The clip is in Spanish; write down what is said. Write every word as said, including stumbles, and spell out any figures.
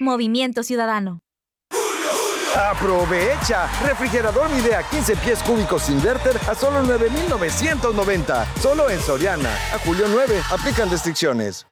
Movimiento Ciudadano. ¡Aprovecha! Refrigerador Midea quince pies cúbicos Inverter a solo nueve mil novecientos noventa. Solo en Soriana. A julio nueve. Aplican restricciones.